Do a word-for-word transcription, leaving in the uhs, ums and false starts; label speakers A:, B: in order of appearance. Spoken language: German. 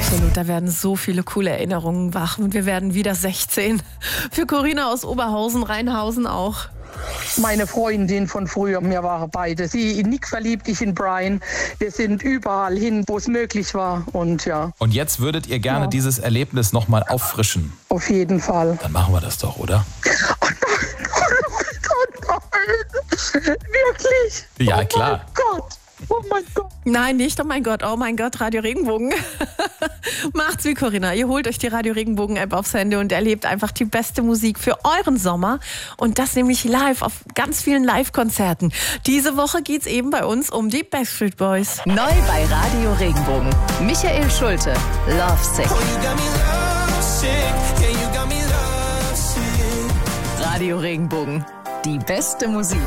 A: Absolut, da werden so viele coole Erinnerungen wach und wir werden wieder sechzehn. Für Corinna aus Oberhausen, Rheinhausen auch.
B: Meine Freundin von früher, wir waren beide. Sie in Nick verliebt, ich in Brian. Wir sind überall hin, wo es möglich war und ja.
C: Und jetzt würdet ihr gerne
B: Ja.
C: dieses Erlebnis nochmal auffrischen.
B: Auf jeden Fall.
C: Dann machen wir das doch, oder?
B: Oh nein, oh nein, oh nein. Wirklich?
C: Ja,
B: oh
C: klar.
B: Oh mein Gott, oh mein Gott.
A: Nein, nicht, oh mein Gott, oh mein Gott, Radio Regenbogen. Macht's wie Corinna, ihr holt euch die Radio Regenbogen App aufs Handy und erlebt einfach die beste Musik für euren Sommer und das nämlich live auf ganz vielen Live-Konzerten. Diese Woche geht's eben bei uns um die Backstreet Boys.
D: Neu bei Radio Regenbogen. Michael Schulte, Love Sick. Radio Regenbogen, die beste Musik.